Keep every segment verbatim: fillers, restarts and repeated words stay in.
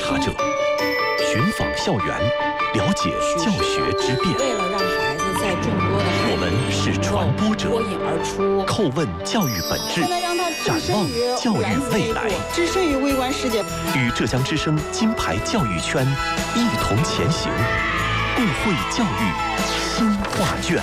察者，寻访校园，了解教学之变。 为了让孩子在众多的我们是传播者， 脱颖而出， 叩问教育本质，展望教育未来， 置身于微观世界， 与浙江之声金牌教育圈一同前行，共绘教育新画卷。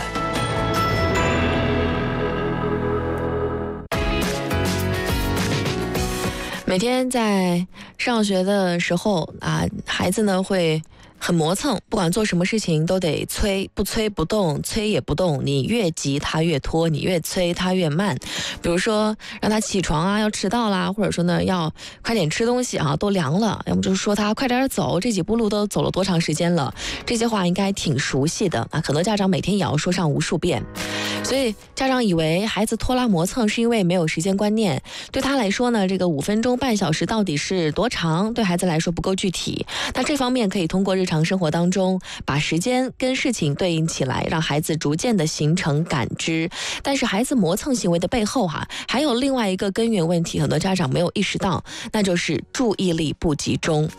每天在上学的时候啊，孩子呢会很磨蹭，不管做什么事情都得催，不催不动，催也不动，你越急他越拖，你越催他越慢。比如说让他起床啊，要迟到啦，或者说呢要快点吃东西啊，都凉了，要么就是说他快点走，这几步路都走了多长时间了，这些话应该挺熟悉的啊，很多家长每天也要说上无数遍。所以家长以为孩子拖拉磨蹭是因为没有时间观念，对他来说呢，这个五分钟半小时到底是多长，对孩子来说不够具体。那这方面可以通过日常生活当中把时间跟事情对应起来，让孩子逐渐的形成感知。但是孩子磨蹭行为的背后哈、啊，还有另外一个根源问题，很多家长没有意识到，那就是注意力不集中。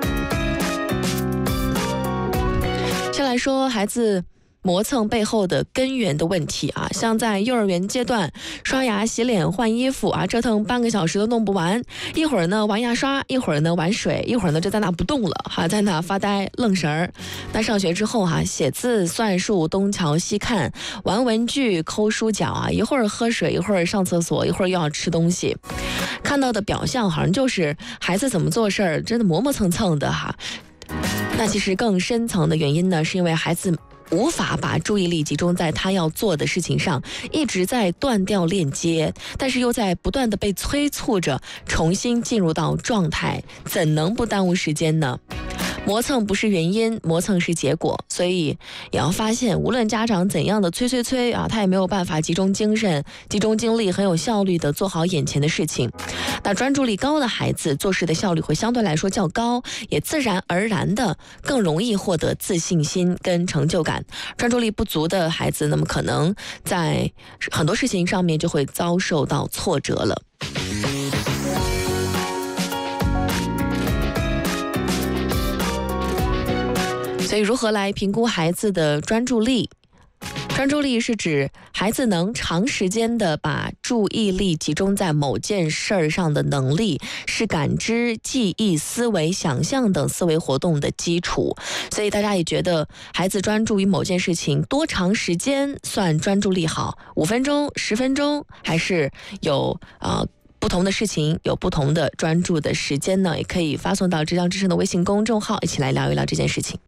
先来说孩子磨蹭背后的根源的问题啊，像在幼儿园阶段，刷牙、洗脸、换衣服啊，折腾半个小时都弄不完。一会儿呢玩牙刷，一会儿呢玩水，一会儿呢就在那不动了，还在那发呆愣神儿。那上学之后哈、啊，写字、算术，东瞧西看，玩文具、抠书角啊，一会儿喝水，一会儿上厕所，一会儿又要吃东西。看到的表象好像就是孩子怎么做事儿真的磨磨蹭蹭的哈。那其实更深层的原因呢，是因为孩子无法把注意力集中在他要做的事情上，一直在断掉链接，但是又在不断的被催促着重新进入到状态，怎能不耽误时间呢？磨蹭不是原因，磨蹭是结果，所以也要发现，无论家长怎样的催催催啊，他也没有办法集中精神、集中精力，很有效率的做好眼前的事情。那专注力高的孩子做事的效率会相对来说较高，也自然而然的更容易获得自信心跟成就感。专注力不足的孩子，那么可能在很多事情上面就会遭受到挫折了。所以如何来评估孩子的专注力？专注力是指孩子能长时间的把注意力集中在某件事儿上的能力，是感知、记忆、思维、想象等思维活动的基础。所以大家也觉得孩子专注于某件事情多长时间算专注力好？五分钟、十分钟，还是有呃不同的事情有不同的专注的时间呢？也可以发送到浙江之声的微信公众号，一起来聊一聊这件事情。